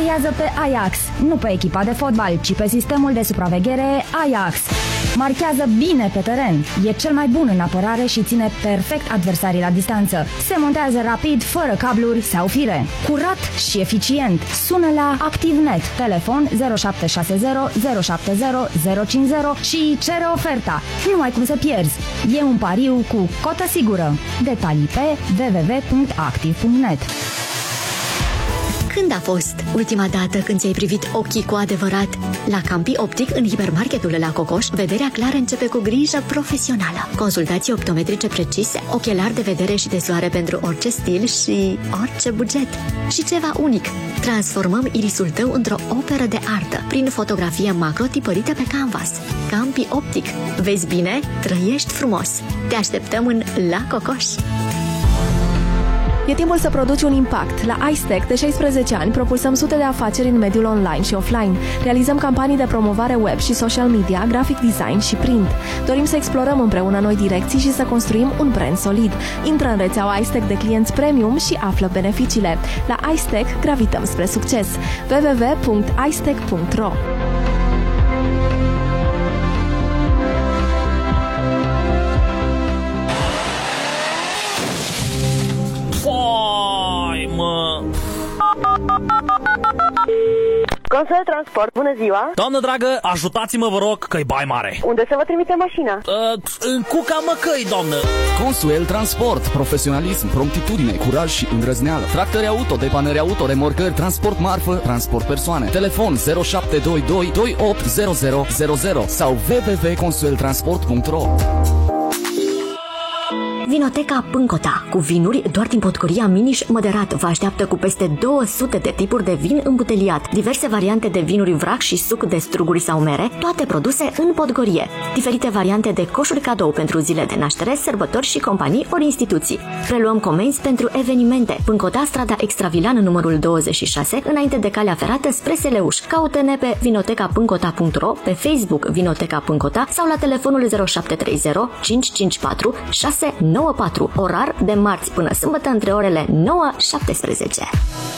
Pariază pe Ajax, nu pe echipa de fotbal, ci pe sistemul de supraveghere Ajax. Marchează bine pe teren, e cel mai bun în apărare și ține perfect adversarii la distanță. Se montează rapid, fără cabluri sau fire. Curat și eficient. Sună la ActiveNet, telefon 0760 070 050 și cere oferta. Nu ai cum să pierzi. E un pariu cu cotă sigură. Detalii pe www.active.net. Când a fost ultima dată când ți-ai privit ochii cu adevărat? La Campi Optic, în hipermarketul La Cocoș, vederea clară începe cu grijă profesională. Consultații optometrice precise, ochelari de vedere și de soare pentru orice stil și orice buget. Și ceva unic, transformăm irisul tău într-o operă de artă prin fotografie macro tipărită pe canvas. Campi Optic. Vezi bine? Trăiești frumos. Te așteptăm în La Cocoș. E timpul să produci un impact. La iStack, de 16 ani, propulsăm sute de afaceri în mediul online și offline. Realizăm campanii de promovare web și social media, graphic design și print. Dorim să explorăm împreună noi direcții și să construim un brand solid. Intră în rețeaua iStack de clienți premium și află beneficiile. La iStack gravităm spre succes. www.istack.ro. Consul Transport, bună ziua! Doamnă dragă, ajutați-mă, vă rog, că-i bai mare. Unde să vă trimite mașina? În Cuca Măcăi, doamnă. Consul Transport, profesionalism, promptitudine, curaj și îndrăzneală. Tractări auto, depanări auto, remorcări, transport marfă, transport persoane. Telefon 0722 280000 sau www.consultransport.ro. Vinoteca Pâncota, cu vinuri doar din potcoria Miniș Măderat, vă așteaptă cu peste 200 de tipuri de vin îmbuteliat, diverse variante de vinuri vrac și suc de struguri sau mere, toate produse în podgorie, diferite variante de coșuri cadou pentru zile de naștere, sărbători și companii ori instituții. Preluăm comenzi pentru evenimente. Pâncota, strada Extravilan, numărul 26, înainte de calea ferată spre Seleuș. Caută-ne pe vinotecapâncota.ro, pe Facebook Vinoteca Pâncota sau la telefonul 0730 554 694, orar de marți până sâmbătă între orele 9-17.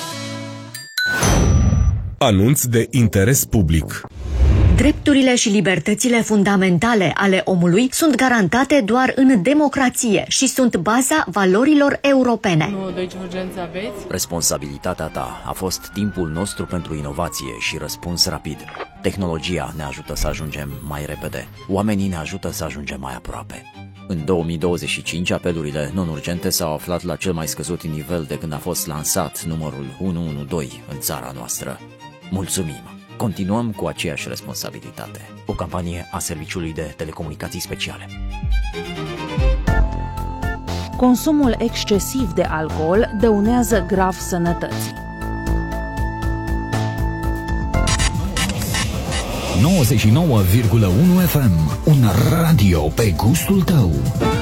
Anunț de interes public. Drepturile și libertățile fundamentale ale omului sunt garantate doar în democrație și sunt baza valorilor europene. Responsabilitatea ta a fost timpul nostru pentru inovație și răspuns rapid. Tehnologia ne ajută să ajungem mai repede. Oamenii ne ajută să ajungem mai aproape. În 2025, apelurile non-urgente s-au aflat la cel mai scăzut nivel de când a fost lansat numărul 112 în țara noastră. Mulțumim! Continuăm cu aceeași responsabilitate. O campanie a Serviciului de Telecomunicații Speciale. Consumul excesiv de alcool dăunează grav sănătății. 99,1 FM, un radio pe gustul tău.